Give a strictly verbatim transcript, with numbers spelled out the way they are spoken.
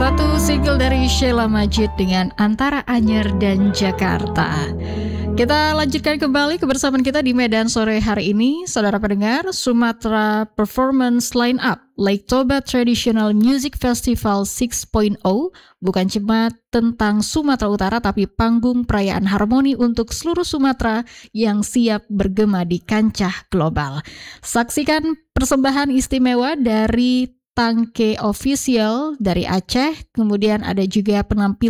Satu single dari Sheila Majid dengan Antara Anyer dan Jakarta. Kita lanjutkan kembali kebersamaan kita di Medan sore hari ini. Saudara pendengar, Sumatra Performance Line-Up Lake Toba Traditional Music Festival enam titik nol bukan cuma tentang Sumatera Utara, tapi panggung perayaan harmoni untuk seluruh Sumatera yang siap bergema di kancah global. Saksikan persembahan istimewa dari Tangke Official dari Aceh, kemudian ada juga penampilan